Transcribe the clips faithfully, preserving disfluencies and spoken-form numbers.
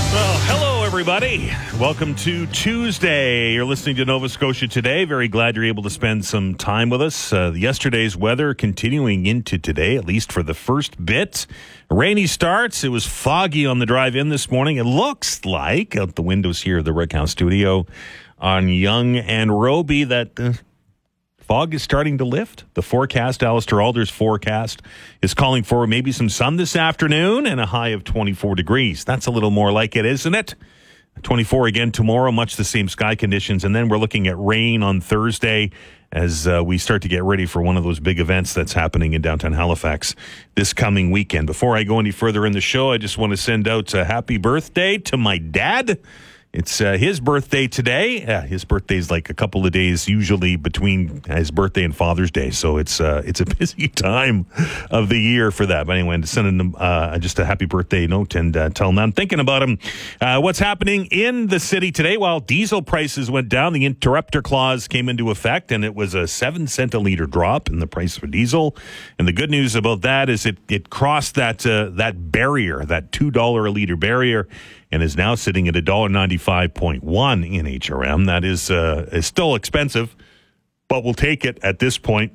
Well, hello, everybody. Welcome to Tuesday. You're listening to Nova Scotia Today. Very glad you're able to spend some time with us. Uh, yesterday's weather continuing into today, at least for the first bit. Rainy starts. It was foggy on the drive in this morning. It looks like, out the windows here of the Rickhouse studio on Yonge and Roby, that uh, fog is starting to lift. The forecast, Alistair Alder's forecast, is calling for maybe some sun this afternoon and a high of twenty-four degrees. That's a little more like it, isn't it? twenty-four again tomorrow, much the same sky conditions. And then we're looking at rain on Thursday as uh, we start to get ready for one of those big events that's happening in downtown Halifax this coming weekend. Before I go any further in the show, I just want to send out a happy birthday to my dad. It's uh, his birthday today. Yeah, his birthday's like a couple of days usually between his birthday and Father's Day. So it's uh, it's a busy time of the year for that. But anyway, I'm sending him uh, just a happy birthday note and uh, tell him I'm thinking about him. Uh, what's happening in the city today? Well, diesel prices went down. The interrupter clause came into effect, and it was a seven cent a litre drop in the price for diesel. And the good news about that is it, it crossed that uh, that barrier, that two dollars a litre barrier, and is now sitting at one dollar ninety-five point one in H R M. That is uh, is still expensive, but we'll take it at this point.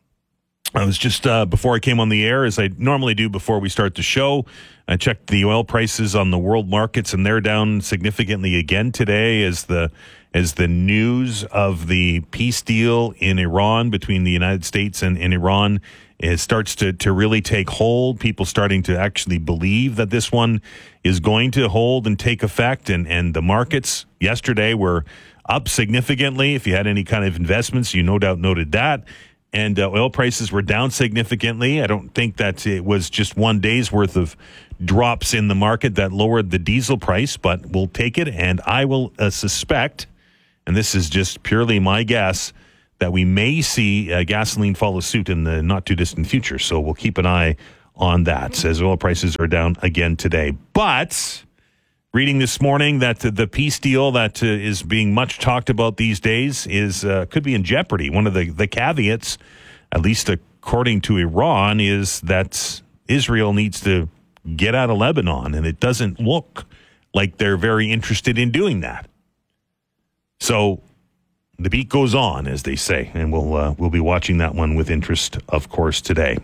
I was just, uh, before I came on the air, as I normally do before we start the show, I checked the oil prices on the world markets, and they're down significantly again today as the as the news of the peace deal in Iran between the United States and, and Iran it starts to, to really take hold. People starting to actually believe that this one is going to hold and take effect. And, and the markets yesterday were up significantly. If you had any kind of investments, you no doubt noted that. And uh, oil prices were down significantly. I don't think that it was just one day's worth of drops in the market that lowered the diesel price, but we'll take it. And I will uh, suspect, and this is just purely my guess, that we may see uh, gasoline follow suit in the not-too-distant future. So we'll keep an eye on that as oil prices are down again today. But reading this morning that the, the peace deal that uh, is being much talked about these days is uh, could be in jeopardy. One of the, the caveats, at least according to Iran, is that Israel needs to get out of Lebanon, and it doesn't look like they're very interested in doing that. So the beat goes on, as they say, and we'll uh, we'll be watching that one with interest, of course, today.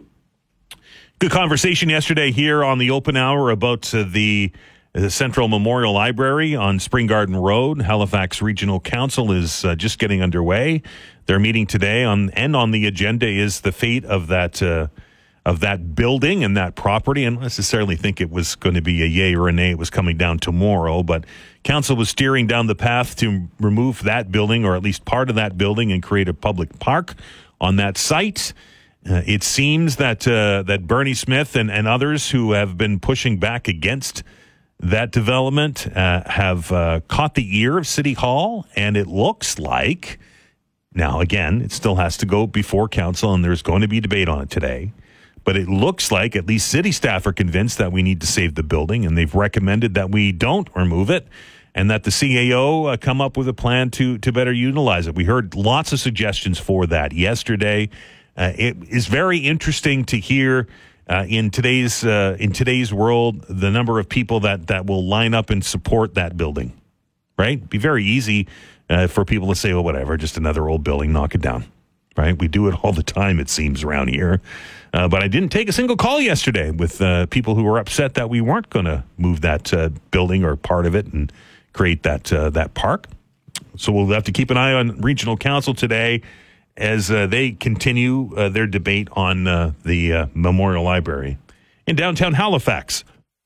Good conversation yesterday here on the Open Hour about uh, the, the Central Memorial Library on Spring Garden Road. Halifax Regional Council is uh, just getting underway. They're meeting today, on and on the agenda is the fate of that uh, of that building and that property. I don't necessarily think it was going to be a yay or a nay. It was coming down tomorrow, but council was steering down the path to remove that building, or at least part of that building, and create a public park on that site. Uh, it seems that uh, that Bernie Smith and, and others who have been pushing back against that development uh, have uh, caught the ear of City Hall, and it looks like, now again, it still has to go before council, and there's going to be debate on it today. But it looks like at least city staff are convinced that we need to save the building, and they've recommended that we don't remove it, and that the C A O uh, come up with a plan to to better utilize it. We heard lots of suggestions for that yesterday. Uh, it is very interesting to hear uh, in today's uh, in today's world the number of people that that will line up and support that building. Right? It'd be very easy uh, for people to say, "Well, whatever, just another old building, knock it down." Right? We do it all the time, it seems, around here. Uh, but I didn't take a single call yesterday with uh, people who were upset that we weren't going to move that uh, building or part of it and create that uh, that park. So we'll have to keep an eye on Regional Council today as uh, they continue uh, their debate on uh, the uh, Memorial Library in downtown Halifax.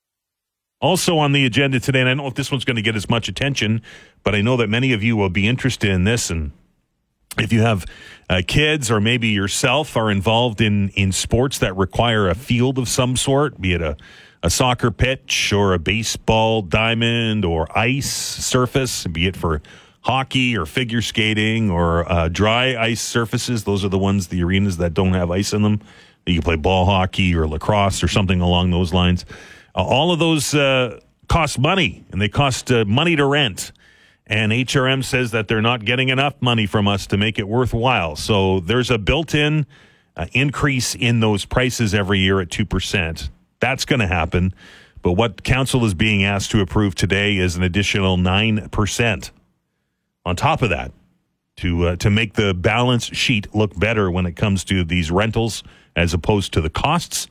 Also on the agenda today, and I don't know if this one's going to get as much attention, but I know that many of you will be interested in this, and if you have uh, kids or maybe yourself are involved in, in sports that require a field of some sort, be it a, a soccer pitch or a baseball diamond or ice surface, be it for hockey or figure skating or uh, dry ice surfaces. Those are the ones, the arenas that don't have ice in them. You can play ball hockey or lacrosse or something along those lines. Uh, all of those uh, cost money, and they cost uh, money to rent. And H R M says that they're not getting enough money from us to make it worthwhile. So there's a built-in uh, increase in those prices every year at two percent. That's going to happen. But what council is being asked to approve today is an additional nine percent on top of that to uh, to make the balance sheet look better when it comes to these rentals as opposed to the costs.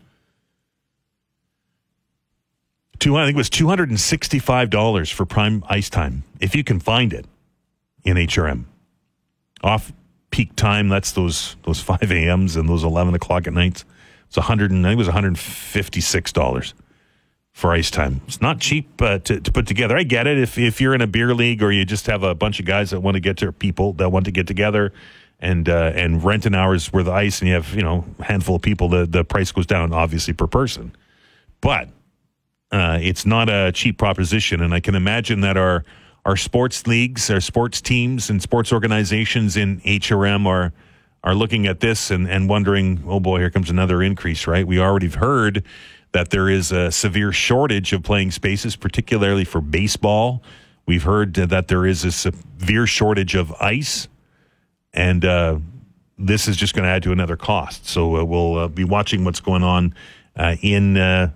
Two, I think it was two hundred sixty-five dollars for prime ice time, if you can find it in H R M. Off peak time, that's those those five a.m.s and those eleven o'clock at nights. It's one hundred, I think it was one hundred fifty-six dollars for ice time. It's not cheap uh, to, to put together. I get it. If if you're in a beer league or you just have a bunch of guys that want to get to people that want to get together and uh, and rent an hour's worth of ice, and you have, you know, a handful of people, the, the price goes down, obviously, per person. But uh, it's not a cheap proposition, and I can imagine that our our sports leagues, our sports teams and sports organizations in H R M are are looking at this and, and wondering, oh boy, here comes another increase, right? We already have heard that there is a severe shortage of playing spaces, particularly for baseball. We've heard that there is a severe shortage of ice, and uh, this is just going to add to another cost. So uh, we'll uh, be watching what's going on uh, in uh,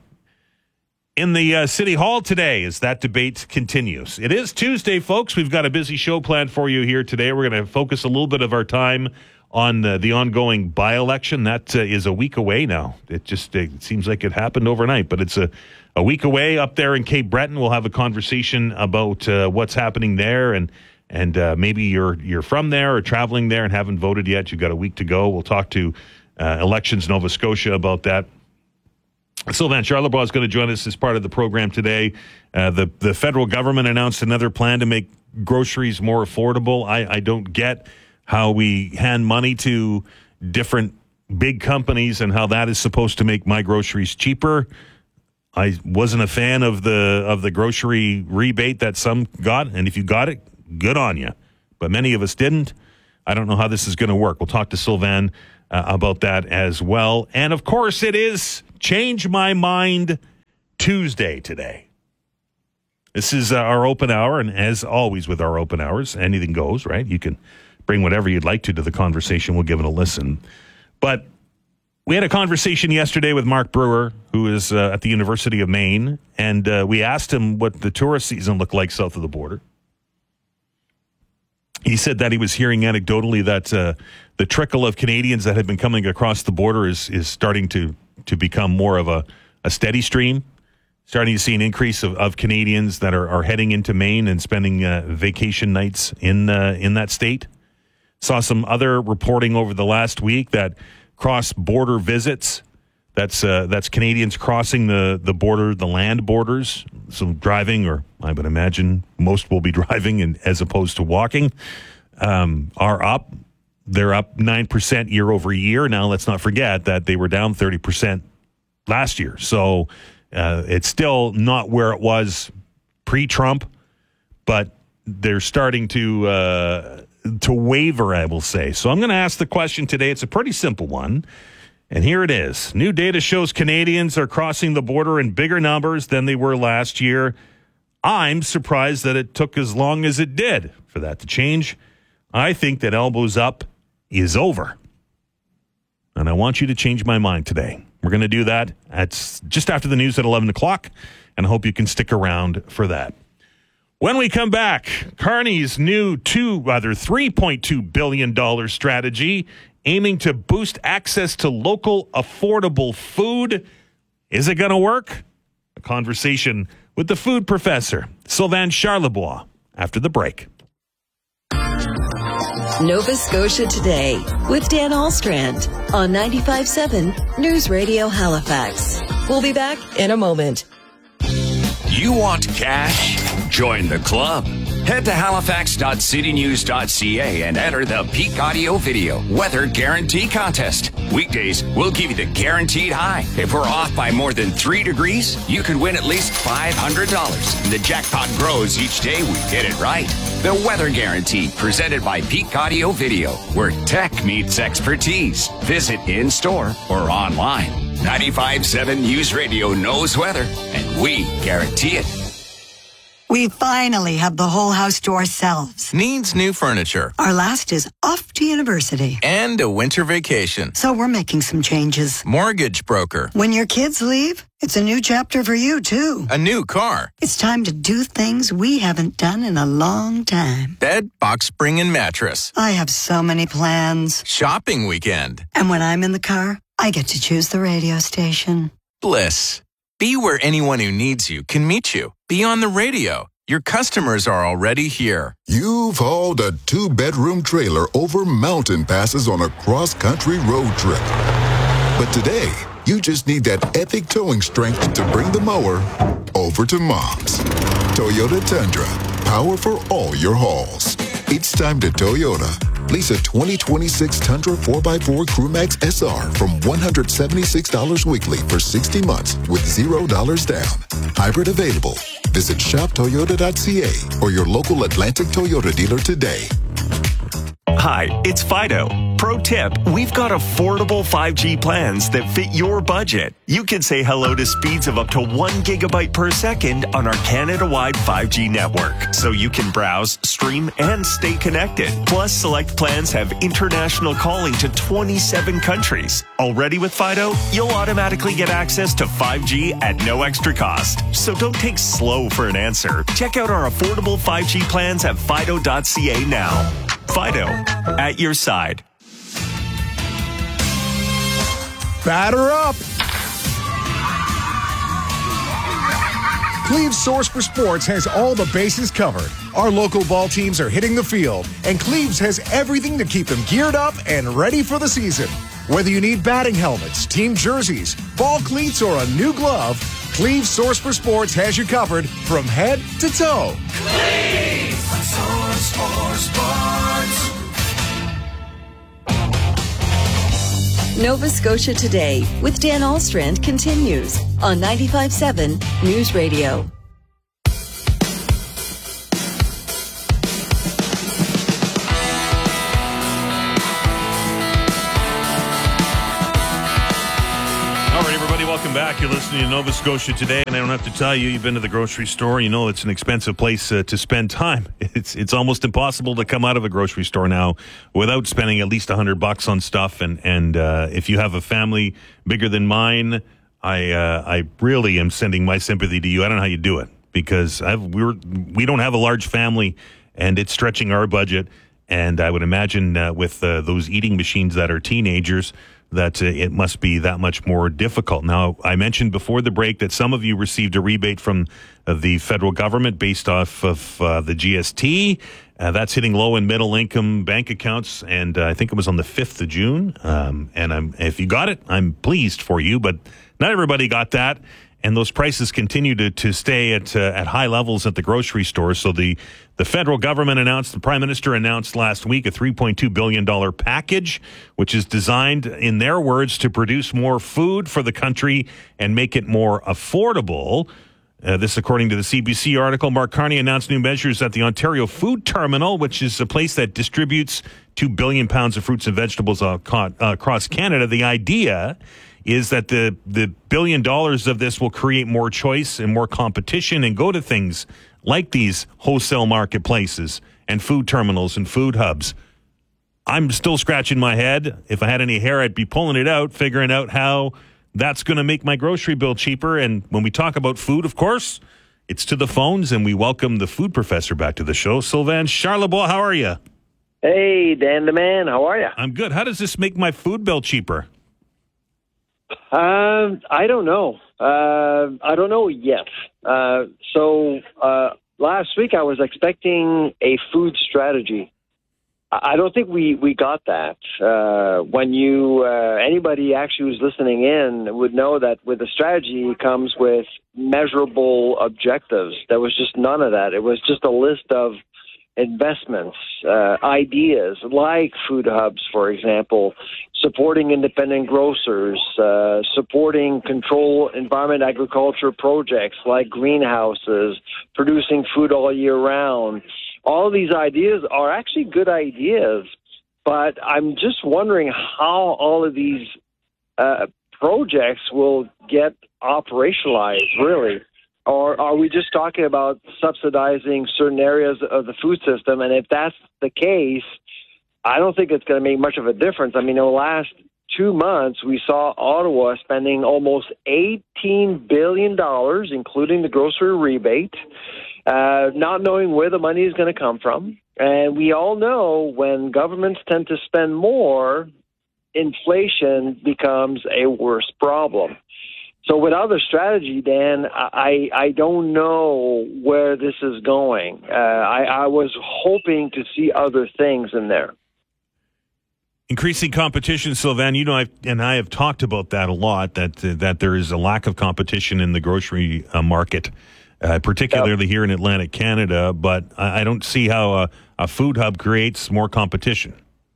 in the uh, City Hall today as that debate continues. It is Tuesday, folks. We've got a busy show planned for you here today. We're going to focus a little bit of our time on uh, the ongoing by-election. That uh, is a week away now. It just it seems like it happened overnight, but it's a, a week away up there in Cape Breton. We'll have a conversation about uh, what's happening there, and and uh, maybe you're you're from there or traveling there and haven't voted yet. You've got a week to go. We'll talk to uh, Elections Nova Scotia about that. Sylvain Charlebois is going to join us as part of the program today. Uh, the, the federal government announced another plan to make groceries more affordable. I, I don't get how we hand money to different big companies and how that is supposed to make my groceries cheaper. I wasn't a fan of the of the grocery rebate that some got, and if you got it, good on you. But many of us didn't. I don't know how this is going to work. We'll talk to Sylvain uh, about that as well. And, of course, it is Change My Mind Tuesday today. This is uh, our open hour, and as always with our open hours, anything goes, right? You can bring whatever you'd like to to the conversation. We'll give it a listen. But we had a conversation yesterday with Mark Brewer, who is uh, at the University of Maine, and uh, we asked him what the tourist season looked like south of the border. He said that he was hearing anecdotally that uh, the trickle of Canadians that had been coming across the border is is starting to, to become more of a, a steady stream, starting to see an increase of, of Canadians that are, are heading into Maine and spending uh, vacation nights in uh, in that state. Saw some other reporting over the last week that cross-border visits, that's uh, that's Canadians crossing the, the border, the land borders, so driving, or I would imagine most will be driving and, as opposed to walking, um, are up. They're up nine percent year over year. Now, let's not forget that they were down thirty percent last year. So uh, it's still not where it was pre-Trump, but they're starting to uh, to waver, I will say. So I'm going to ask the question today. It's a pretty simple one. And here it is. New data shows Canadians are crossing the border in bigger numbers than they were last year. I'm surprised that it took as long as it did for that to change. I think that elbows up is over. And I want you to change my mind today. We're going to do that at just after the news at eleven o'clock, and I hope you can stick around for that. When we come back, Carney's new two, rather three point two billion dollars strategy aiming to boost access to local affordable food. Is it going to work? A conversation with the food professor, Sylvain Charlebois, after the break. Nova Scotia Today with Dan Alstrand on ninety-five point seven News Radio Halifax. We'll be back in a moment. You want cash? Join the club. Head to halifax dot city news dot c a and enter the Peak Audio Video Weather Guarantee Contest. Weekdays, we'll give you the guaranteed high. If we're off by more than three degrees, you could win at least five hundred dollars. And the jackpot grows each day we get it right. The Weather Guarantee, presented by Peak Audio Video, where tech meets expertise. Visit in-store or online. ninety-five point seven News Radio knows weather, and we guarantee it. We finally have the whole house to ourselves. Needs new furniture. Our last is off to university. And a winter vacation. So we're making some changes. Mortgage broker. When your kids leave, it's a new chapter for you, too. A new car. It's time to do things we haven't done in a long time. Bed, box spring, and mattress. I have so many plans. Shopping weekend. And when I'm in the car, I get to choose the radio station. Bliss. Be where anyone who needs you can meet you. Be on the radio. Your customers are already here. You've hauled a two-bedroom trailer over mountain passes on a cross-country road trip. But today, you just need that epic towing strength to bring the mower over to Mom's. Toyota Tundra. Power for all your hauls. It's time to Toyota. Lease a twenty twenty-six Tundra four by four CrewMax S R from one hundred seventy-six dollars weekly for sixty months with zero dollars down. Hybrid available. Visit shop toyota dot c a or your local Atlantic Toyota dealer today. Hi, it's Fido. Pro tip, we've got affordable five G plans that fit your budget. You can say hello to speeds of up to one gigabyte per second on our Canada-wide five G network, so you can browse, stream, and stay connected. Plus, select plans have international calling to twenty-seven countries. Already with Fido, you'll automatically get access to five G at no extra cost. So don't take slow for an answer. Check out our affordable five G plans at fido dot c a now. Fido, at your side. Batter up! Cleve's Source for Sports has all the bases covered. Our local ball teams are hitting the field, and Cleve's has everything to keep them geared up and ready for the season. Whether you need batting helmets, team jerseys, ball cleats, or a new glove, Cleve's Source for Sports has you covered from head to toe. Cleve's Source for Sports. Nova Scotia Today with Dan Alstrand continues on ninety-five point seven News Radio. Welcome back. You're listening to Nova Scotia Today, and I don't have to tell you, you've been to the grocery store. You know it's an expensive place uh, to spend time. It's it's almost impossible to come out of a grocery store now without spending at least a hundred bucks on stuff. And and uh, if you have a family bigger than mine, I uh, I really am sending my sympathy to you. I don't know how you do it because I've, we're we don't have a large family, and it's stretching our budget. And I would imagine uh, with uh, those eating machines that are teenagers, that uh, it must be that much more difficult. Now, I mentioned before the break that some of you received a rebate from uh, the federal government based off of uh, the G S T. Uh, that's hitting low and middle income bank accounts, and uh, I think it was on the fifth of June. Um, and I'm, if you got it, I'm pleased for you, but not everybody got that. And those prices continue to, to stay at uh, at high levels at the grocery store. So the, the federal government announced, the Prime Minister announced last week a three point two billion dollars package, which is designed, in their words, to produce more food for the country and make it more affordable. Uh, this, according to the C B C article. Mark Carney announced new measures at the Ontario Food Terminal, which is a place that distributes two billion pounds of fruits and vegetables uh, uh, across Canada. The idea is that the the billion dollars of this will create more choice and more competition and go to things like these wholesale marketplaces and food terminals and food hubs. I'm still scratching my head. If I had any hair, I'd be pulling it out, figuring out how that's going to make my grocery bill cheaper. And when we talk about food, of course, it's to the phones, and we welcome the food professor back to the show. Sylvain Charlebois, how are you? Hey, Dan the Man, how are you? I'm good. How does this make my food bill cheaper? Uh, I don't know. Uh, I don't know yet. Uh, so uh, last week I was expecting a food strategy. I don't think we, we got that. Uh, when you uh, anybody actually who's listening in would know that with a strategy comes with measurable objectives. There was just none of that. It was just a list of investments, uh, ideas like food hubs, for example, supporting independent grocers, uh, supporting control environment agriculture projects like greenhouses, producing food all year round. All these ideas are actually good ideas, but I'm just wondering how all of these uh, projects will get operationalized, really. Or are we just talking about subsidizing certain areas of the food system? And if that's the case, I don't think it's going to make much of a difference. I mean, in the last two months, we saw Ottawa spending almost eighteen billion dollars, including the grocery rebate, uh, not knowing where the money is going to come from. And we all know when governments tend to spend more, inflation becomes a worse problem. So without a strategy, Dan, I, I don't know where this is going. Uh, I, I was hoping to see other things in there. Increasing competition, Sylvain, you know, I've, and I have talked about that a lot, that uh, that there is a lack of competition in the grocery uh, market, uh, particularly yep. here in Atlantic Canada, but I, I don't see how a, a food hub creates more competition.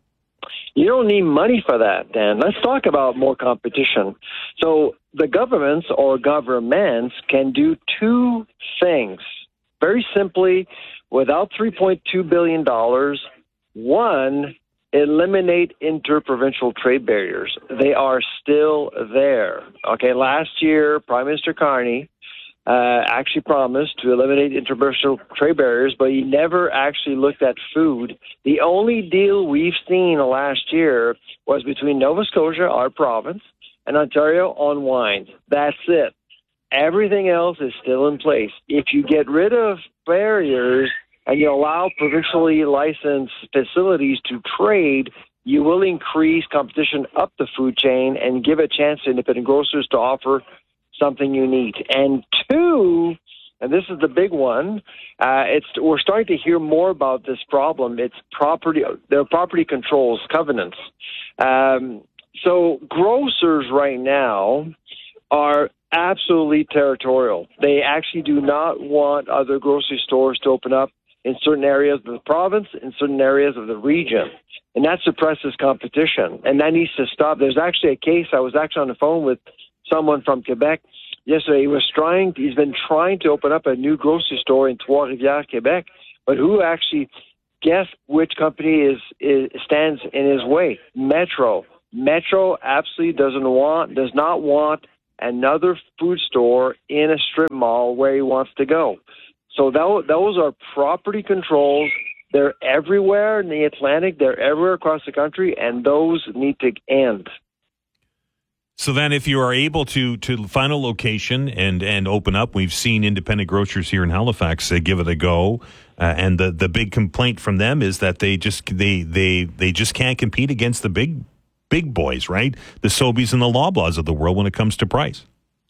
You don't need money for that, Dan. Let's talk about more competition. So the governments or governments can do two things very simply without three point two billion dollars. One, eliminate interprovincial trade barriers. They are still there. Okay, last year, Prime Minister Carney uh, actually promised to eliminate interprovincial trade barriers, but he never actually looked at food. The only deal we've seen last year was between Nova Scotia, our province, and Ontario on wine. That's it. Everything else is still in place. If you get rid of barriers and you allow provincially licensed facilities to trade, you will increase competition up the food chain and give a chance to independent grocers to offer something unique. And two, and this is the big one, uh, it's we're starting to hear more about this problem. It's property, their property controls, covenants. Um, so grocers right now are absolutely territorial. They actually do not want other grocery stores to open up in certain areas of the province, in certain areas of the region. And that suppresses competition. And that needs to stop. There's actually a case, I was actually on the phone with someone from Quebec yesterday. He was trying, he's been trying to open up a new grocery store in Trois-Rivières, Quebec, but who actually, guess which company is, is stands in his way? Metro. Metro absolutely doesn't want, does not want another food store in a strip mall where he wants to go. So that, those are property controls. They're everywhere in the Atlantic. They're everywhere across the country, and those need to end. So then if you are able to to find a location and, and open up, we've seen independent grocers here in Halifax uh, give it a go. Uh, and the, the big complaint from them is that they just they they they just can't compete against the big big boys, right? The Sobeys and the Loblaws of the world when it comes to price.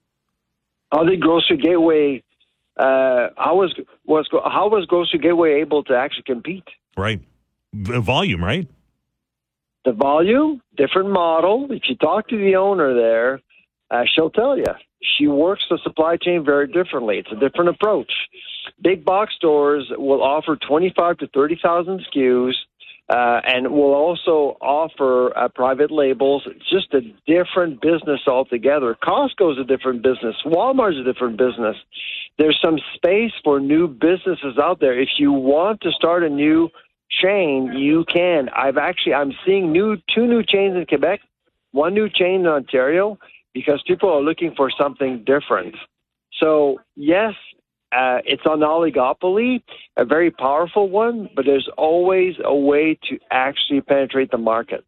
I think Grocery Gateway Uh, how was was how was Grocery Gateway able to actually compete? Right, the volume, right? The volume, different model. If you talk to the owner there, uh, she'll tell you she works the supply chain very differently. It's a different approach. Big box stores will offer twenty-five to thirty thousand S K Us. Uh, and will also offer uh, private labels. It's just a different business altogether. Costco's a different business. Walmart's a different business. There's some space for new businesses out there. If you want to start a new chain, you can. I've actually, I'm seeing new two new chains in Quebec, one new chain in Ontario, because people are looking for something different. So, yes, Uh, it's an oligopoly, a very powerful one, but there's always a way to actually penetrate the market.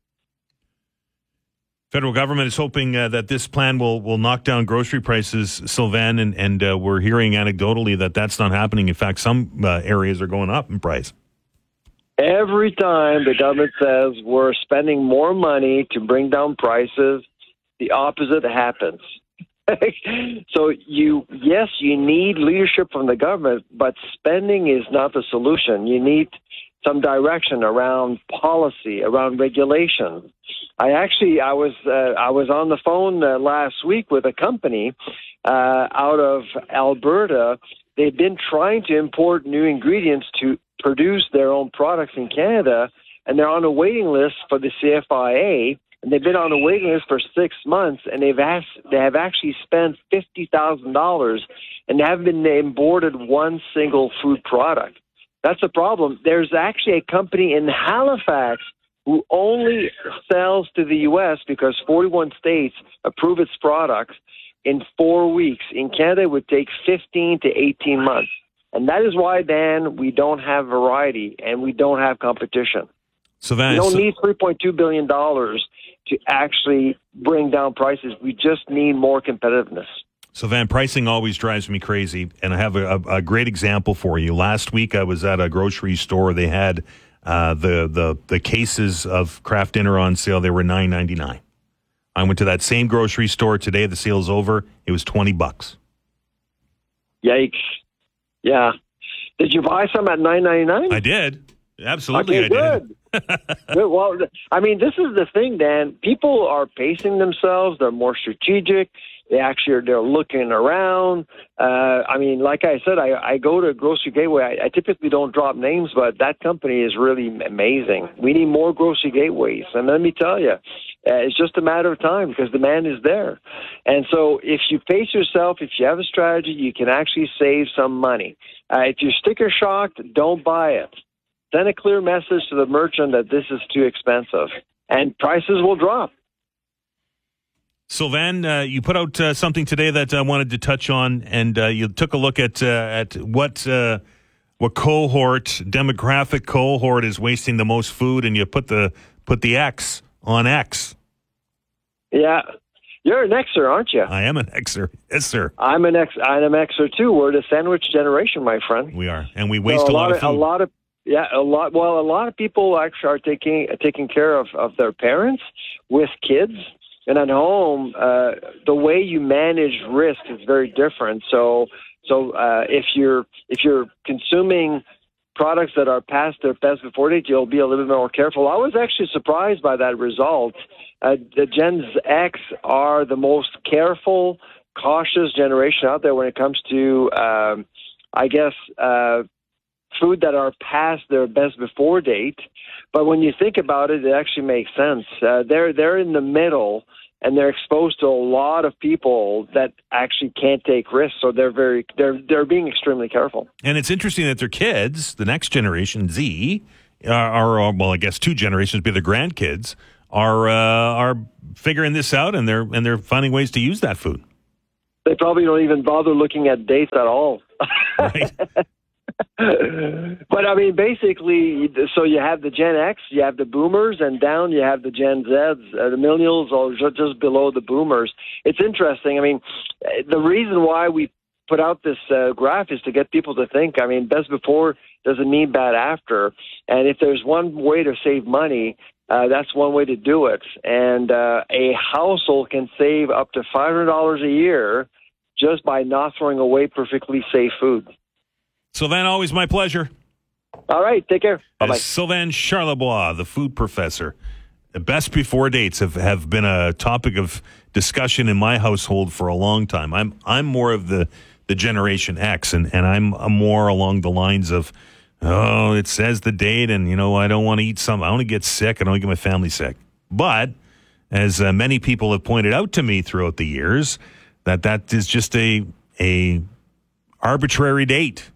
Federal government is hoping uh, that this plan will, will knock down grocery prices, Sylvain, and, and uh, we're hearing anecdotally that that's not happening. In fact, some uh, areas are going up in price. Every time the government says we're spending more money to bring down prices, the opposite happens. So you, yes, you need leadership from the government, but spending is not the solution. You need some direction around policy, around regulation. I actually, I was, uh, I was on the phone uh, last week with a company uh, out of Alberta. They've been trying to import new ingredients to produce their own products in Canada, and they're on a waiting list for the C F I A. And they've been on a waiting list for six months, and they've asked, they have actually spent fifty thousand dollars, and they haven't been imported one single food product. That's a problem. There's actually a company in Halifax who only sells to the U S because forty-one states approve its products. in four weeks. In Canada, it would take fifteen to eighteen months. And that is why, Dan, we don't have variety and we don't have competition. So Van, we don't so- need three point two billion dollars to actually bring down prices. We just need more competitiveness. So, Van, pricing always drives me crazy, and I have a, a, a great example for you. Last week, I was at a grocery store. They had uh, the, the the cases of Kraft Dinner on sale. They were nine ninety-nine. I went to that same grocery store today. The sale's over. It was twenty bucks. Yikes. Yeah. Did you buy some at nine ninety-nine? I did. Absolutely, okay, I good. did. Good. Well, I mean, this is the thing, Dan. People are pacing themselves. They're more strategic. They actually are they're looking around. Uh, I mean, like I said, I, I go to Grocery Gateway. I, I typically don't drop names, but that company is really amazing. We need more Grocery Gateways. And let me tell you, uh, it's just a matter of time because demand is there. And so if you pace yourself, if you have a strategy, you can actually save some money. Uh, if you're sticker shocked, don't buy it. Send a clear message to the merchant that this is too expensive, and prices will drop. Sylvain, uh, you put out uh, something today that I wanted to touch on, and uh, you took a look at uh, at what uh, what cohort, demographic cohort, is wasting the most food, and you put the put the X on X. Yeah, you're an Xer, aren't you? I am an Xer, yes, sir. I'm an X. I'm an Xer too. We're the sandwich generation, my friend. We are, and we waste so a, a lot, lot of food. A lot of yeah, a lot. Well, a lot of people actually are taking taking care of, of their parents with kids. And at home, uh, the way you manage risk is very different. So, so uh, if you're if you're consuming products that are past their best before date, you'll be a little bit more careful. I was actually surprised by that result. Uh, the Gen X are the most careful, cautious generation out there when it comes to, um, I guess, uh, food that are past their best before date. But when you think about it, it actually makes sense. Uh, they're they're in the middle, and they're exposed to a lot of people that actually can't take risks. So they're very they're they're being extremely careful. And it's interesting that their kids, the next generation Z, are, are well, I guess two generations, be the grandkids, are uh, are figuring this out, and they're and they're finding ways to use that food. They probably don't even bother looking at dates at all. Right. But I mean, basically, so you have the Gen X, you have the Boomers, and down you have the Gen Zs. Uh, the Millennials are just below the Boomers. It's interesting. I mean, the reason why we put out this uh, graph is to get people to think. I mean, best before doesn't mean bad after. And if there's one way to save money, uh, that's one way to do it. And uh, a household can save up to five hundred dollars a year just by not throwing away perfectly safe food. Sylvain, always my pleasure. All right, take care. Bye-bye. Sylvain Charlebois, the food professor. The best before dates have, have been a topic of discussion in my household for a long time. I'm I'm more of the, the Generation X, and, and I'm more along the lines of, oh, it says the date, and, you know, I don't want to eat something. I want to get sick. I don't want to get my family sick. But, as uh, many people have pointed out to me throughout the years, that that is just a a arbitrary date.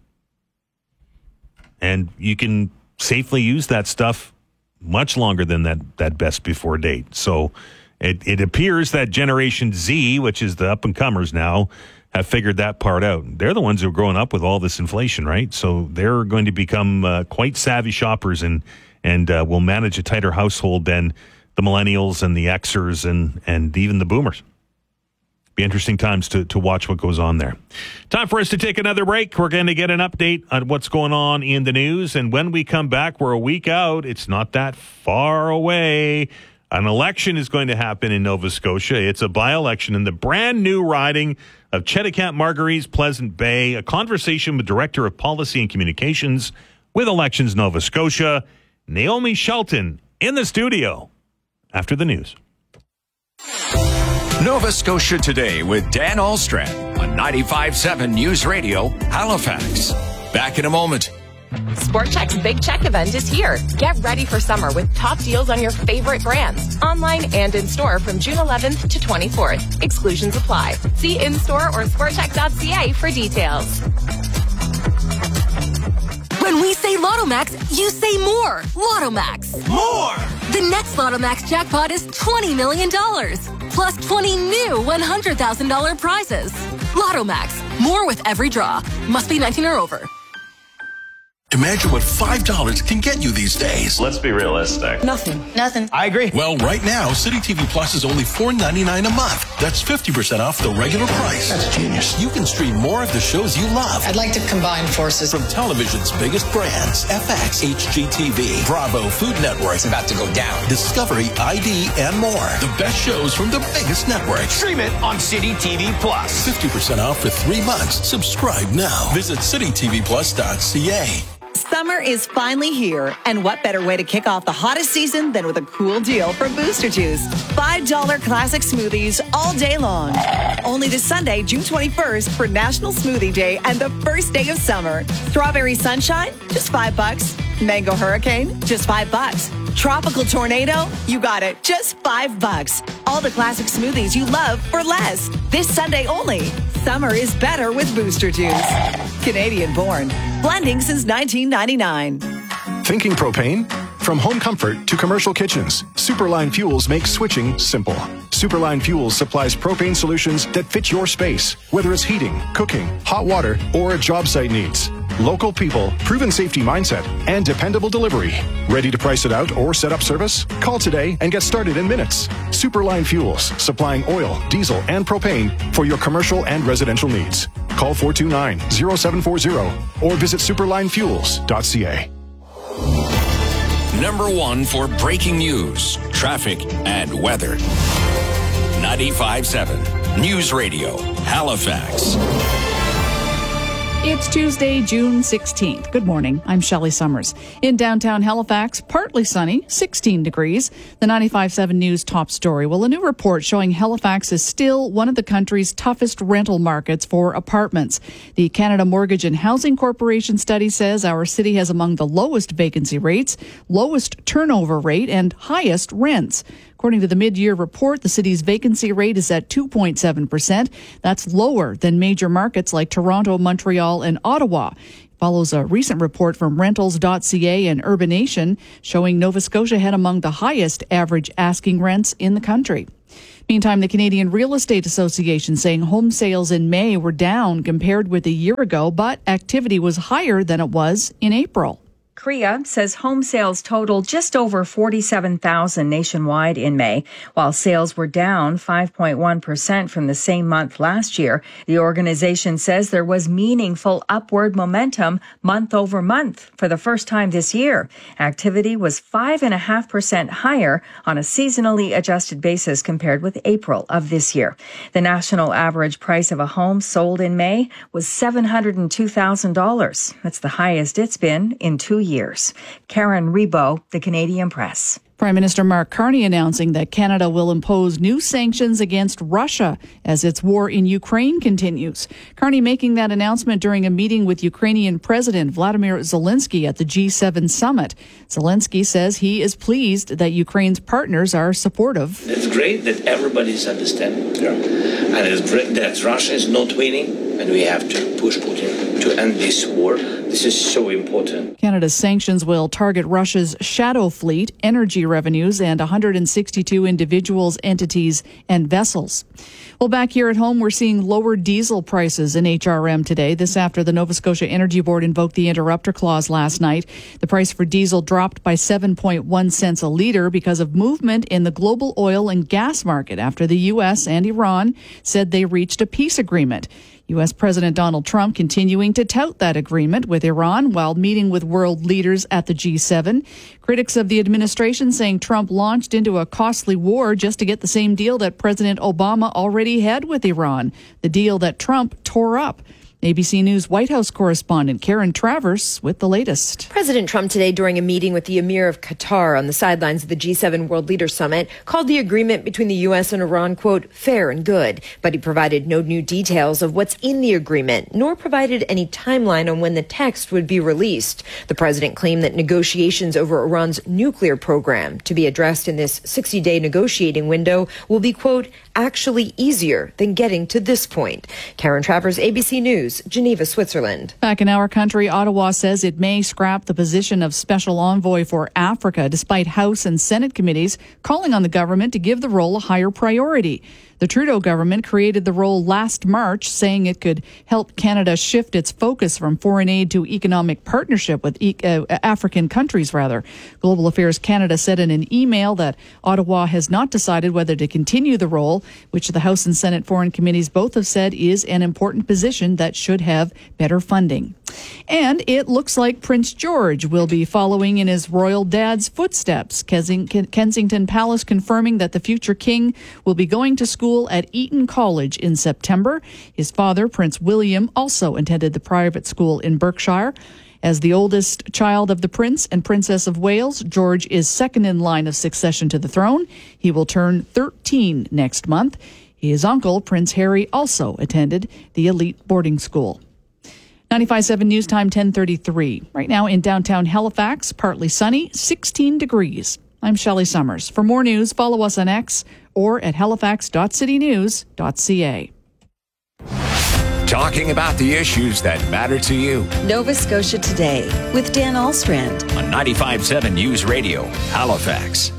And you can safely use that stuff much longer than that, that best before date. So it, it appears that Generation Z, which is the up-and-comers now, have figured that part out. They're the ones who are growing up with all this inflation, right? So they're going to become uh, quite savvy shoppers and and uh, will manage a tighter household than the millennials and the Xers and, and even the boomers. Be interesting times to, to watch what goes on there. Time for us to take another break. We're going to get an update on what's going on in the news. And when we come back, we're a week out. It's not that far away. An election is going to happen in Nova Scotia. It's a by-election in the brand new riding of Cheticamp Margaries, Pleasant Bay. A conversation with Director of Policy and Communications with Elections Nova Scotia, Naomi Shelton, in the studio after the news. Nova Scotia Today with Dan Alstrand on ninety-five point seven News Radio, Halifax. Back in a moment. Sport Chek's Big Check event is here. Get ready for summer with top deals on your favorite brands. Online and in-store from June eleventh to twenty-fourth. Exclusions apply. See in-store or sport chek dot c a for details. When we say Lotto Max, you say more. Lotto Max. More! The next Lotto Max jackpot is twenty million dollars. plus twenty new one hundred thousand dollars prizes. Lotto Max, more with every draw. Must be nineteen or over. Imagine what five dollars can get you these days. Let's be realistic. Nothing. Nothing. I agree. Well, right now, City T V Plus is only four ninety-nine a month. That's fifty percent off the regular price. That's genius. You can stream more of the shows you love. I'd like to combine forces. From television's biggest brands, F X, H G T V, Bravo, Food Network. It's about to go down. Discovery, I D, and more. The best shows from the biggest networks. Stream it on City T V Plus. fifty percent off for three months. Subscribe now. Visit city t v plus dot c a. Summer is finally here, and what better way to kick off the hottest season than with a cool deal from Booster Juice. five dollars classic smoothies all day long. Only this Sunday, June twenty-first, for National Smoothie Day and the first day of summer. Strawberry Sunshine, just five bucks. Mango Hurricane, just five bucks. Tropical Tornado, you got it, just five bucks. All the classic smoothies you love for less. This Sunday only. Summer is better with Booster Juice. Canadian born. Blending since nineteen ninety-nine. Thinking propane? From home comfort to commercial kitchens, Superline Fuels makes switching simple. Superline Fuels supplies propane solutions that fit your space, whether it's heating, cooking, hot water, or a job site needs. Local people, proven safety mindset, and dependable delivery. Ready to price it out or set up service? Call today and get started in minutes. Superline Fuels, supplying oil, diesel, and propane for your commercial and residential needs. Call four two nine, zero seven four zero or visit superline fuels dot c a. Number one for breaking news, traffic, and weather. ninety-five point seven News Radio, Halifax. It's Tuesday, June sixteenth. Good morning. I'm Shelley Summers. In downtown Halifax, partly sunny, sixteen degrees. The ninety-five point seven News top story. Well, a new report showing Halifax is still one of the country's toughest rental markets for apartments. The Canada Mortgage and Housing Corporation study says our city has among the lowest vacancy rates, lowest turnover rate, and highest rents. According to the mid-year report, the city's vacancy rate is at two point seven percent. That's lower than major markets like Toronto, Montreal, and Ottawa. Follows a recent report from rentals dot c a and Urbanation showing Nova Scotia had among the highest average asking rents in the country. Meantime, the Canadian Real Estate Association saying home sales in May were down compared with a year ago, but activity was higher than it was in April. C R E A says home sales totaled just over forty-seven thousand nationwide in May, while sales were down five point one percent from the same month last year. The organization says there was meaningful upward momentum month over month for the first time this year. Activity was five point five percent higher on a seasonally adjusted basis compared with April of this year. The national average price of a home sold in May was seven hundred two thousand dollars. That's the highest it's been in two years. years. Karen Rebo, The Canadian Press. Prime Minister Mark Carney announcing that Canada will impose new sanctions against Russia as its war in Ukraine continues. Carney making that announcement during a meeting with Ukrainian President Vladimir Zelensky at the G seven summit. Zelensky says he is pleased that Ukraine's partners are supportive. It's great that everybody's understanding. Yeah. And it's great that Russia is not winning, and we have to push Putin to end this war. This is so important. Canada's sanctions will target Russia's shadow fleet, energy revenues, and one hundred sixty-two individuals, entities, and vessels. Well, back here at home, we're seeing lower diesel prices in H R M today. This after the Nova Scotia Energy Board invoked the interrupter clause last night. The price for diesel dropped by seven point one cents a litre because of movement in the global oil and gas market after the U S and Iran said they reached a peace agreement. U S President Donald Trump continuing to tout that agreement with Iran while meeting with world leaders at the G seven. Critics of the administration saying Trump launched into a costly war just to get the same deal that President Obama already had with Iran, the deal that Trump tore up. A B C News White House correspondent Karen Travers with the latest. President Trump today during a meeting with the Emir of Qatar on the sidelines of the G seven World Leaders Summit called the agreement between the U S and Iran, quote, fair and good. But he provided no new details of what's in the agreement, nor provided any timeline on when the text would be released. The president claimed that negotiations over Iran's nuclear program to be addressed in this sixty-day negotiating window will be, quote, actually easier than getting to this point. Karen Travers, A B C News. News, Geneva, Switzerland. Back in our country, Ottawa says it may scrap the position of special envoy for Africa, despite House and Senate committees calling on the government to give the role a higher priority. The Trudeau government created the role last March, saying it could help Canada shift its focus from foreign aid to economic partnership with e- uh, African countries, rather. Global Affairs Canada said in an email that Ottawa has not decided whether to continue the role, which the House and Senate foreign committees both have said is an important position that should have better funding. And it looks like Prince George will be following in his royal dad's footsteps. Kensington Palace confirming that the future king will be going to school at Eton College in September. His father, Prince William, also attended the private school in Berkshire. As the oldest child of the Prince and Princess of Wales, George is second in line of succession to the throne. He will turn thirteen next month. His uncle, Prince Harry, also attended the elite boarding school. ninety-five point seven News Time, ten thirty-three. Right now in downtown Halifax, partly sunny, sixteen degrees. I'm Shelley Summers. For more news, follow us on X or at halifax dot city news dot c a. Talking about the issues that matter to you. Nova Scotia Today with Dan Alstrand On ninety-five point seven News Radio, Halifax.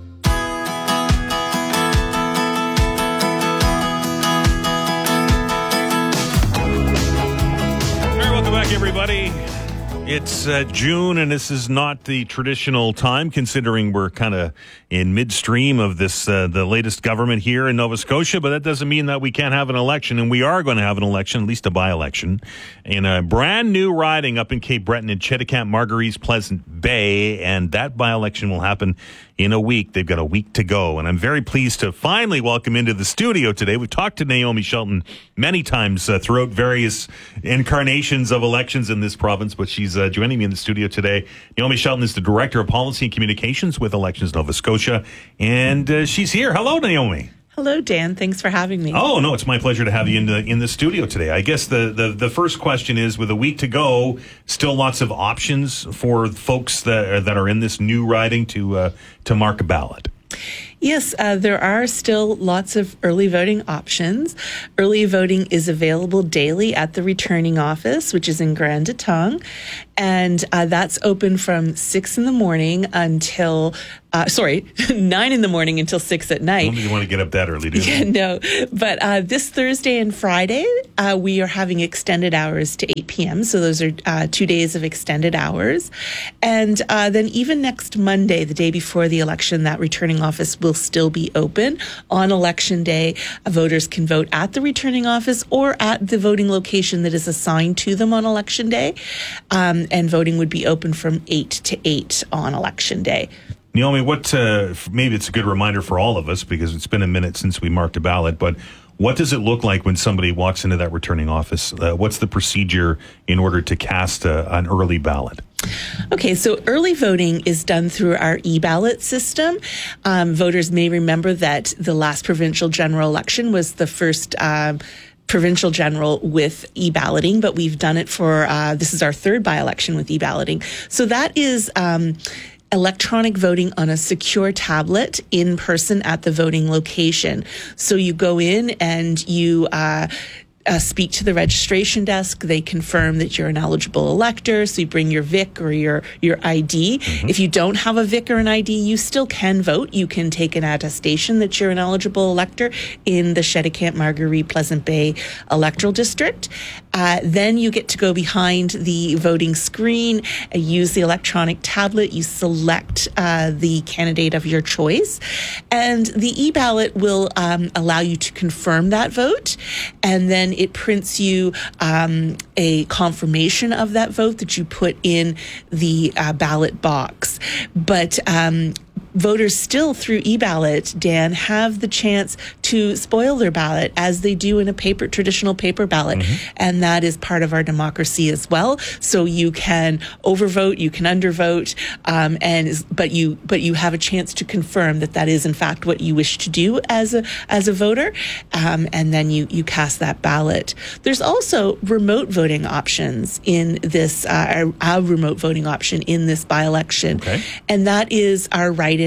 Welcome back, everybody. It's uh, June, and this is not the traditional time, considering we're kind of in midstream of this, uh, the latest government here in Nova Scotia, but that doesn't mean that we can't have an election, and we are going to have an election, at least a by-election, in a brand new riding up in Cape Breton in Cheticamp, Marguerite, Pleasant Bay, and that by-election will happen in a week. They've got a week to go, and I'm very pleased to finally welcome into the studio today. We've talked to Naomi Shelton many times uh, throughout various incarnations of elections in this province, but she's uh, joining me in the studio today. Naomi Shelton is the Director of Policy and Communications with Elections Nova Scotia, and uh, she's here. Hello, Naomi. Hello, Dan. Thanks for having me. Oh, no, it's my pleasure to have you in the in the studio today. I guess the, the, the first question is, with a week to go, still lots of options for folks that, that are in this new riding to uh, to mark a ballot. Yes, uh, there are still lots of early voting options. Early voting is available daily at the returning office, which is in Grand Tetong, and uh, that's open from six in the morning until, uh, sorry, nine in the morning until six at night. I don't think you want to get up that early, do you? Yeah, no. But uh, this Thursday and Friday, uh, we are having extended hours to eight p.m., so those are uh, two days of extended hours. And uh, then even next Monday, the day before the election, that returning office will still be open. On election day, uh, voters can vote at the returning office or at the voting location that is assigned to them on election day. Um, and voting would be open from eight to eight on election day. Naomi, what, uh, maybe it's a good reminder for all of us, because it's been a minute since we marked a ballot, but what does it look like when somebody walks into that returning office? Uh, what's the procedure in order to cast a, an early ballot? Okay, so early voting is done through our e-ballot system. Um, voters may remember that the last provincial general election was the first um, provincial general with e-balloting, but we've done it for, uh, this is our third by-election with e-balloting. So that is um, electronic voting on a secure tablet in person at the voting location. So you go in and you uh, Uh, speak to the registration desk. They confirm that you're an eligible elector, so you bring your V I C or your, your I D. Mm-hmm. If you don't have a V I C or an I D, you still can vote. You can take an attestation that you're an eligible elector in the Cheticamp, Marguerite, Pleasant Bay electoral district. Uh, then you get to go behind the voting screen, uh, use the electronic tablet, you select uh, the candidate of your choice, and the e-ballot will um, allow you to confirm that vote, and then it prints you um, a confirmation of that vote that you put in the uh, ballot box. But um, voters still, through e-ballot, Dan, have the chance to spoil their ballot as they do in a paper, traditional paper ballot. Mm-hmm. And that is part of our democracy as well. So you can overvote, you can undervote, um, and but you but you have a chance to confirm that that is in fact what you wish to do as a as a voter, um, and then you you cast that ballot. There's also remote voting options in this uh, our, our remote voting option in this by-election, okay. And that is our write-in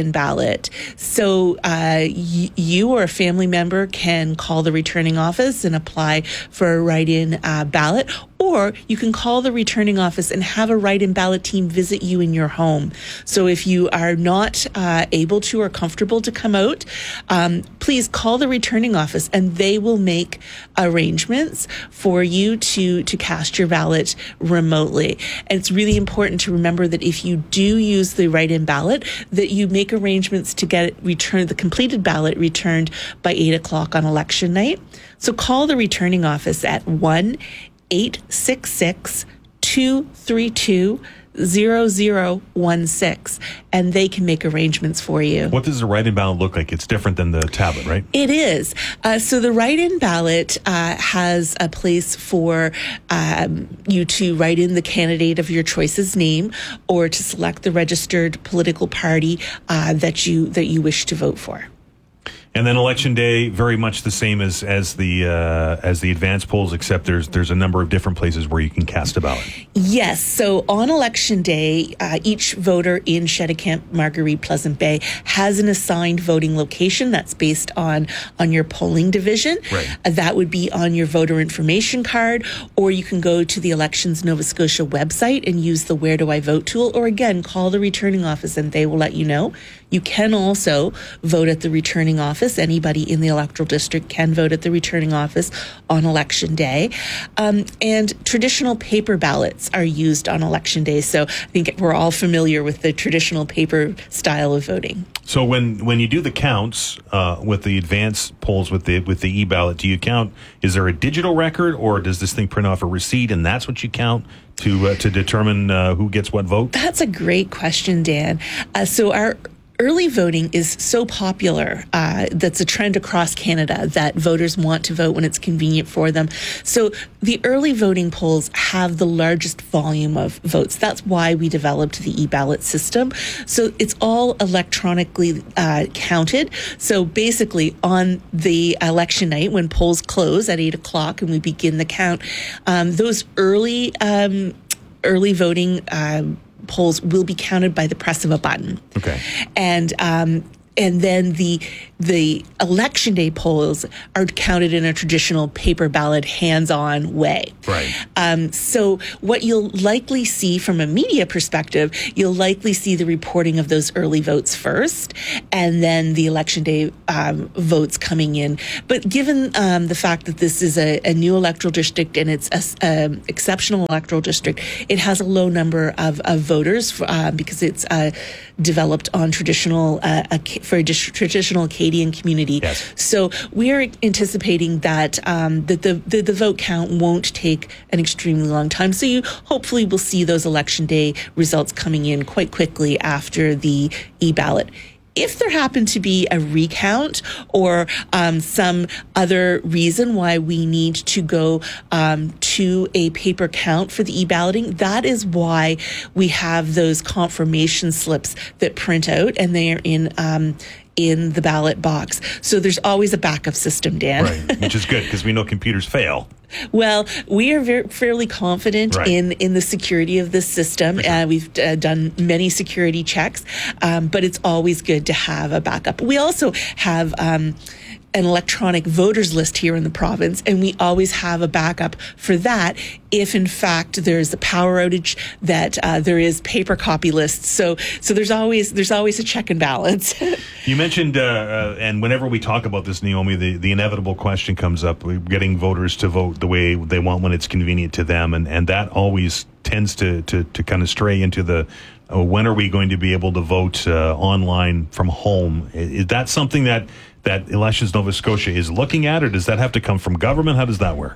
write-in ballot. So uh, y- you or a family member can call the returning office and apply for a write-in uh, ballot, or you can call the returning office and have a write-in ballot team visit you in your home. So if you are not uh, able to or comfortable to come out, um, please call the returning office and they will make arrangements for you to, to cast your ballot remotely. And it's really important to remember that if you do use the write-in ballot, that you make arrangements to get it returned, the completed ballot returned by eight o'clock on election night. So call the returning office at one eight six six, two three two, zero zero one six, and they can make arrangements for you. What does the write-in ballot look like? It's different than the tablet, right? It is. Uh, so the write-in ballot uh, has a place for um, you to write in the candidate of your choice's name, or to select the registered political party uh, that you that you wish to vote for. And then election day, very much the same as as the uh, as the advance polls, except there's there's a number of different places where you can cast a ballot. Yes. So on election day, uh, each voter in Cheticamp, Marguerite, Pleasant Bay has an assigned voting location that's based on on your polling division. Right. Uh, that would be on your voter information card, or you can go to the Elections Nova Scotia website and use the Where Do I Vote tool, or again, call the returning office and they will let you know. You can also vote at the returning office. Anybody in the electoral district can vote at the returning office on election day. Um, and traditional paper ballots are used on election day. So I think we're all familiar with the traditional paper style of voting. So when, when you do the counts uh, with the advance polls with the with the e-ballot, do you count, is there a digital record, or does this thing print off a receipt and that's what you count to, uh, to determine uh, who gets what vote? That's a great question, Dan. Uh, so our early voting is so popular. Uh, that's a trend across Canada that voters want to vote when it's convenient for them. So the early voting polls have the largest volume of votes. That's why we developed the e-ballot system. So it's all electronically uh, counted. So basically on the election night when polls close at eight o'clock and we begin the count, um, those early um, early voting um, polls will be counted by the press of a button. Okay. And um, and then the the election day polls are counted in a traditional paper ballot, hands-on way. Right. Um, so what you'll likely see from a media perspective, you'll likely see the reporting of those early votes first, and then the election day um, votes coming in. But given um, the fact that this is a, a new electoral district and it's an exceptional electoral district, it has a low number of, of voters uh, because it's uh, developed on traditional uh, a, for a traditional Acadian community. Yes. So we are anticipating that um, that the, the the vote count won't take an extremely long time. So you hopefully will see those election day results coming in quite quickly after the e-ballot. If there happened to be a recount or um, some other reason why we need to go um, to a paper count for the e-balloting, that is why we have those confirmation slips that print out and they are in um, in the ballot box. So there's always a backup system, Dan. Right, which is good because we know computers fail. Well, we are very, fairly confident right. in, in the security of this system. Sure. Uh, we've uh, done many security checks, um, but it's always good to have a backup. We also have um, an electronic voters list here in the province, and we always have a backup for that if, in fact, there's a power outage, that uh, there is paper copy lists. So, so there's always there's always a check and balance. You mentioned, uh, uh, and whenever we talk about this, Naomi, the, the inevitable question comes up: getting voters to vote the way they want when it's convenient to them, and, and that always tends to, to, to kind of stray into the uh, when are we going to be able to vote uh, online from home? Is that something that that Elections Nova Scotia is looking at, or does that have to come from government? How does that work?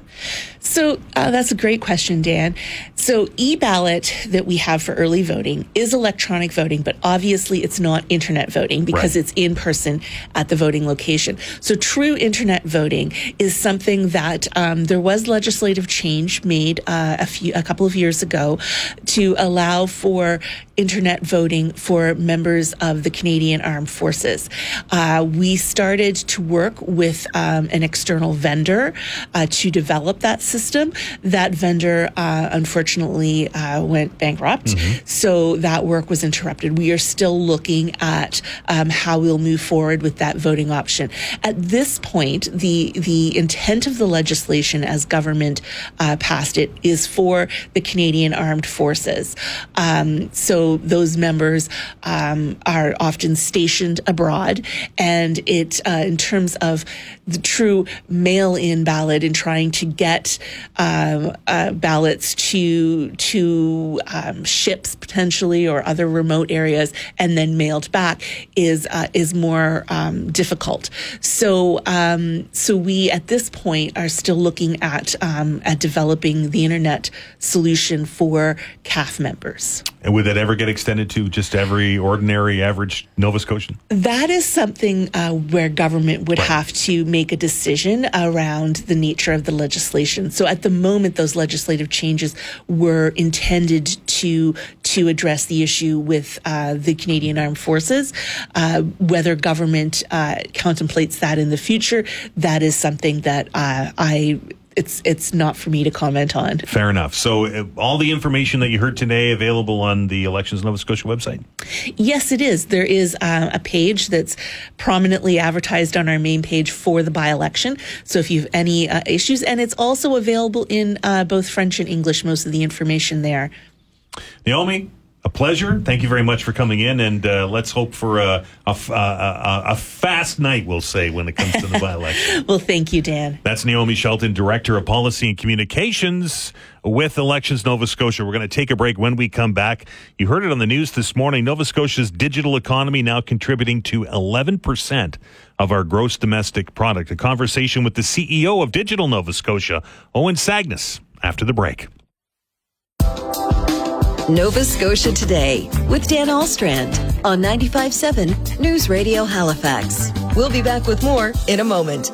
So uh, that's a great question, Dan. So e-ballot that we have for early voting is electronic voting, but obviously it's not internet voting because right. it's in person at the voting location. So true internet voting is something that um, there was legislative change made uh, a few, a couple of years ago to allow for internet voting for members of the Canadian Armed Forces. Uh, we started started to work with um, an external vendor uh, to develop that system. That vendor, uh, unfortunately, uh, went bankrupt. Mm-hmm. So that work was interrupted. We are still looking at um, how we'll move forward with that voting option. At this point, the the intent of the legislation as government uh, passed it is for the Canadian Armed Forces. Um, so those members um, are often stationed abroad, and it, uh, in terms of the true mail-in ballot and trying to get um, uh, ballots to to um, ships potentially or other remote areas and then mailed back is uh, is more um, difficult. So um, so we at this point are still looking at um, at developing the internet solution for C A F members. And would that ever get extended to just every ordinary, average Nova Scotian? That is something uh, where government would right. have to make a decision around the nature of the legislation. So at the moment, those legislative changes were intended to to address the issue with uh, the Canadian Armed Forces. Uh, whether government uh, contemplates that in the future, that is something that uh, I... It's it's not for me to comment on. Fair enough. So uh, all the information that you heard today available on the Elections Nova Scotia website? Yes, it is. There is uh, a page that's prominently advertised on our main page for the by-election. So if you have any uh, issues, and it's also available in uh, both French and English, most of the information there. Naomi, a pleasure. Thank you very much for coming in, and uh, let's hope for a, a, a, a fast night, we'll say, when it comes to the by-election. Well, thank you, Dan. That's Naomi Shelton, Director of Policy and Communications with Elections Nova Scotia. We're going to take a break. When we come back, you heard it on the news this morning, Nova Scotia's digital economy now contributing to eleven percent of our gross domestic product. A conversation with the C E O of Digital Nova Scotia, Owen Sagnas, after the break. Nova Scotia Today with Dan Alstrand on ninety-five point seven News Radio Halifax. We'll be back with more in a moment.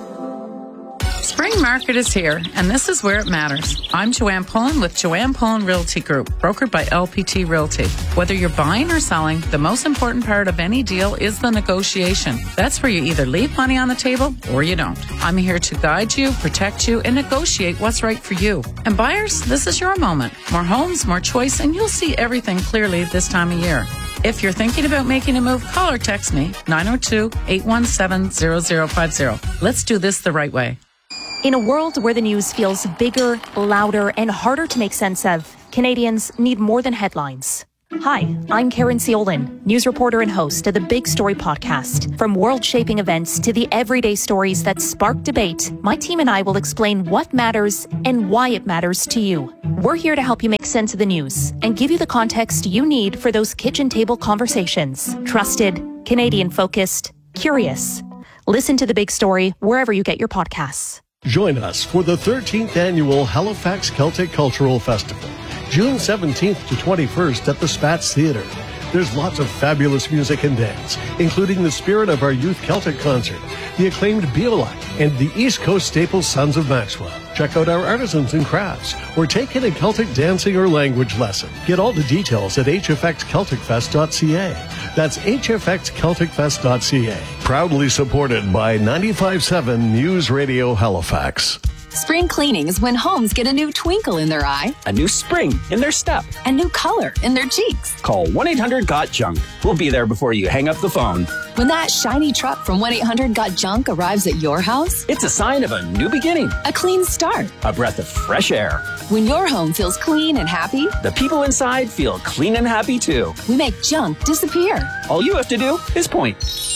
Spring market is here, and this is where it matters. I'm Joanne Pullen with Joanne Pullen Realty Group, brokered by L P T Realty. Whether you're buying or selling, the most important part of any deal is the negotiation. That's where you either leave money on the table or you don't. I'm here to guide you, protect you, and negotiate what's right for you. And buyers, this is your moment. More homes, more choice, and you'll see everything clearly this time of year. If you're thinking about making a move, call or text me, nine oh two, eight one seven, zero zero five zero. Let's do this the right way. In a world where the news feels bigger, louder, and harder to make sense of, Canadians need more than headlines. Hi, I'm Karen Ciolin, news reporter and host of the Big Story podcast. From world-shaping events to the everyday stories that spark debate, my team and I will explain what matters and why it matters to you. We're here to help you make sense of the news and give you the context you need for those kitchen table conversations. Trusted, Canadian-focused, curious. Listen to The Big Story wherever you get your podcasts. Join us for the thirteenth Annual Halifax Celtic Cultural Festival, June seventeenth to twenty-first at the Spatz Theatre. There's lots of fabulous music and dance, including the Spirit of Our Youth Celtic concert, the acclaimed Beolach, and the East Coast staple Sons of Maxwell. Check out our artisans and crafts, or take in a Celtic dancing or language lesson. Get all the details at h f x celtic fest dot c a. That's h f x celtic fest dot c a. Proudly supported by ninety-five point seven News Radio Halifax. Spring cleaning is when homes get a new twinkle in their eye, a new spring in their step, a new color in their cheeks. Call one eight hundred got junk. We'll be there before you hang up the phone. When that shiny truck from one eight hundred got junk arrives at your house, it's a sign of a new beginning, a clean start, a breath of fresh air. When your home feels clean and happy, the people inside feel clean and happy too. We make junk disappear. All you have to do is point.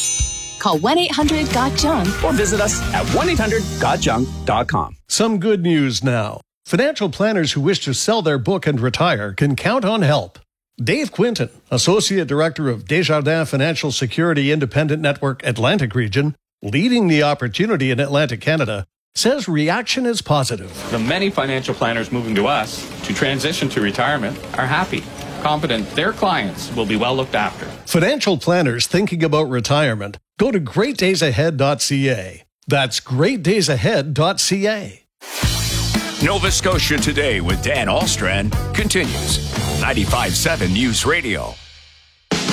Call one eight hundred got junk or visit us at one eight hundred got junk dot com. Some good news now. Financial planners who wish to sell their book and retire can count on help. Dave Quinton, Associate Director of Desjardins Financial Security Independent Network Atlantic Region, leading the opportunity in Atlantic Canada, says reaction is positive. The many financial planners moving to us to transition to retirement are happy, confident their clients will be well looked after. Financial planners thinking about retirement, go to great days ahead dot c a. That's great days ahead dot c a. Nova Scotia Today with Dan Alstrand continues. ninety-five point seven News Radio.